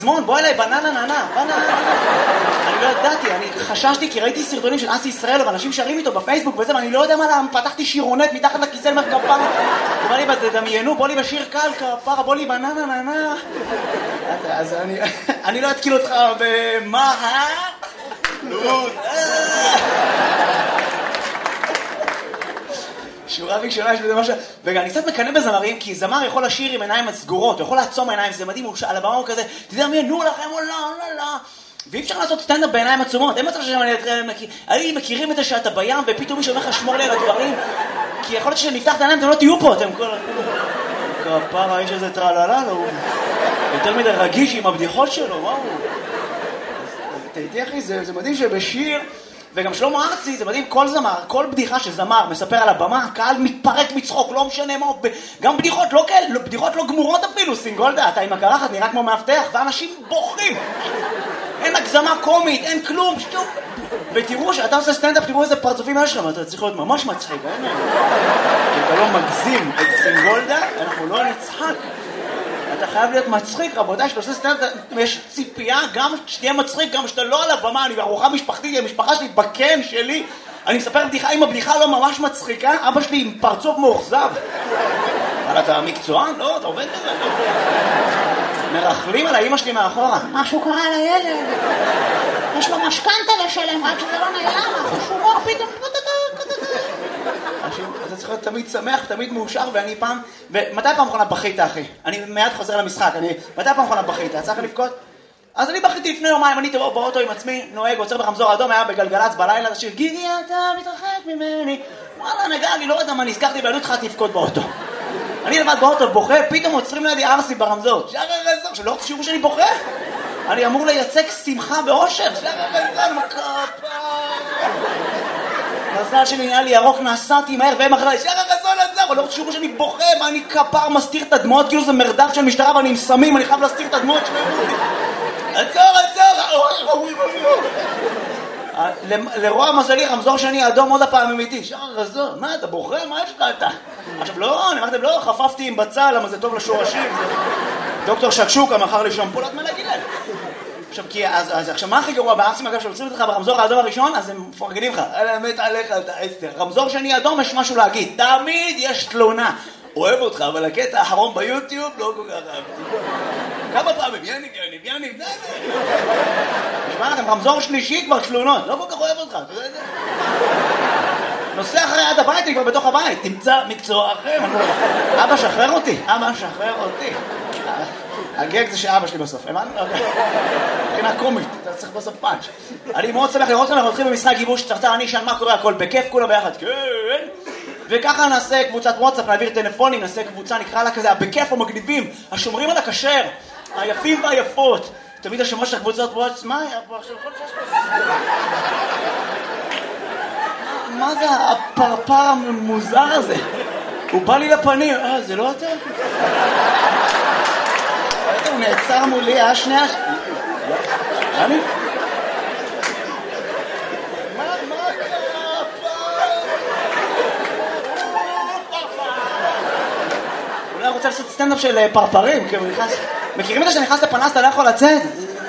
זמון, בוא אליי, בננה ננה, בננה. אני לא ידעתי, אני חששתי כי ראיתי סרטונים של אסי ישראל ואנשים שרים איתו בפייסבוק וזה, ואני לא יודע מה למה, פתחתי שירונט מתחת לכיסא למרכפרה. הוא אמר לי, תדמיינו, בוא לי בשיר קל, כפרה, בוא לי בננה ננה. אז אני לא אתקיל אותך במה, שורה ראשונה של זה משהו, וגם אני קצת מקנא בזמרים, כי זמר יכול לשיר עם עיניים סגורות, הוא יכול לעצום עיניים, זה מדהים, על הבמה הוא כזה, תדמיינו לכם, לא, ואי אפשר לעשות סטנדאפ בעיניים עצומות, אין מצב שאני מכירים את זה שאתה בים, ופתאום מישהו אומר לך שמור לי על הדברים, כי יכול להיות שנפתח את העיניים, אתם לא תהיו פה, אתם כל... כפרה, האיש הזה טרללה, הוא יותר מדי רגיש עם הבדיחות שלו, וואו. תהייתי אחי, זה מדהים שבשיר... וגם שלמה ארצי, זה מדהים, כל זמר, כל בדיחה שזמר מספר על הבמה, הקהל מתפרק מצחוק, לא משנה מה, גם בדיחות לא כאלה, בדיחות לא גמורות אפילו, סינגולדה, אתה עם הקרחת נראה כמו מאבטח, ואנשים בוכים. אין הגזמה קומית, אין כלום, שטוב. ותראו שאתה עושה סטנדאפ, תראו איזה פרצופים יש לך, אתה צריך להיות ממש מצחיק, אין? אתה לא מגזים את סינגולדה, אנחנו לא נצחק. אתה חייב להיות מצחיק, רבותיי, שאתה עושה סטנדאפ, יש ציפייה, גם שתהיה מצחיק, גם שאתה לא על הבמה, אני בארוחה משפחתית, המשפחה שלי בקן שלי, אני מספר בדיחה, אם הבדיחה לא ממש מצחיקה, אבא שלי עם פרצוף מאוכזב. אבל אתה מקצוען? לא, אתה עובד בזה. מרחלים על האמא שלי מאחורה. משהו קרה לילד. יש לו משכנתה לשלם, רק שזה לא נעלם, חושומור פתאום. אתה צריך להיות תמיד שמח, תמיד מאושר, ואני פעם... ומתי פעם אחרונה בכית, אחי? אני מיד חוזר למשחק, מתי פעם אחרונה בכית? צריך לבכות? אז אני בכיתי לפני יומיים, אני באוטו עם עצמי, נוהג, עוצר ברמזור אדום, היה בגלגלץ בלילה, השיר, גידי אתה מתרחק ממני. וואלה, נגע, אני לא יודע מה, נזכרתי ואני התחלתי לבכות באוטו. אני לבד באוטו, בוכה, פתאום עוצרים לידי ארסי ברמזור. שער הרזון, שלא תשירו שאני בוכה. אני אמור לייצג שמחה באושר. שער הרזון, מקפה. הזל שלי נהיה לי ירוק, נסעתי מהר והם אחרי, שער הרזון עצר, לא תשירו שאני בוכה, מה אני כפר מסתיר את הדמות, כאילו זה מרדף של משטרה ואני עם סמים, אני חייב להסתיר את הדמות שלהם. עצור, לרוע מזלי, רמזור שני אדום עוד הפעם אמיתי. שער הרזון, מה אתה בוכה? מה יש לך אתה? עכשיו לא, אני אמרתי, לא, חפפתי עם בצל, למה זה טוב לשורשים. דוקטור שקשוקה מכר לי שמפולת מלגילל. עכשיו, עכשיו, מה הכי גרוע בארסים, אגב, שעוצרים אותך ברמזור האדום הראשון, אז הם מפרגנים לך. אלה מת עליך, אתה עשר. רמזור שני אדום, יש משהו להגיד. תמיד יש תלונה. אוהב אותך, אבל הקטע האחרון ביוטיוב לא כל כך אהבתי. כמה פעמים? יניב, די. נשמע לכם, רמזור שלישי כבר תלונות. לא כל כך אוהב אותך, אתה יודע את זה? נוסע אחרי עד הבית, אני כבר בתוך הבית. תמצא מקצוע אחר. אבא, שחרר אותי. הגג זה שאבא שלי בסוף, הבנת? מבחינה קומית, אתה צריך בסוף פאנץ'. אני מאוד שמח לראות כאן, אנחנו הולכים במשחק גיבוש צרצר, אני אשאל מה קורה, הכל בכיף, כולם ביחד, כן. וככה נעשה קבוצת וואטסאפ, נעביר טלפונים, נעשה קבוצה, נקרא לה כזה, בכיף המגניבים, השומרים על הכשר, היפים והיפות. תמיד השמות של הקבוצות וואטסאפ, מה היה פה עכשיו? מה זה הפרפר המוזר הזה? הוא בא לי לפנים, זה לא אתה? הוא נעצר מולי, שנייה... אני? מה קרה פעם? אולי רוצה לעשות סטנדאפ של פרפרים, כי הוא נכנס... מכירים את זה שנכנס לפנס, אתה לא יכול לצאת?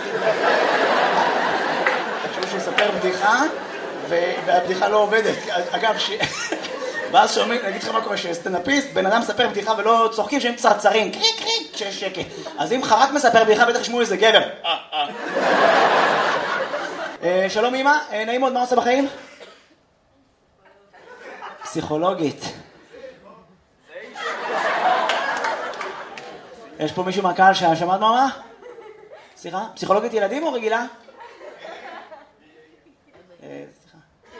תחשבו שהוא יספר בדיחה, והבדיחה לא עובדת. אגב, ואז שומעים, נגיד לך מה קורה, שסטנדאפיסט, בן אדם מספר בדיחה ולא צוחקים שהם צרצרים, קריק, כשיש שקט. אז אם חרק מספר בדיחה, בטח ישמעו איזה גבר. שלום אמא, נעים מאוד, מה עושה בחיים? פסיכולוגית. יש פה מישהו מהקהל ששמעת מה? סליחה? פסיכולוגית ילדים או רגילה? סליחה.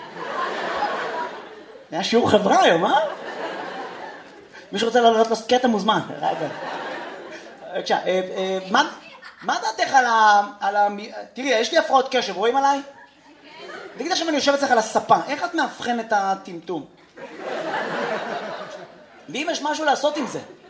היה שיעור חברה היום, אה? מישהו רוצה לעלות לו קטע מוזמן. בבקשה, מה דעתך על ה... תראי, יש לי הפרעות קשב, רואים עליי? תגיד עכשיו אני יושב אצלך על הספה, איך את מאבחן את הטמטום? ואם יש משהו לעשות עם זה?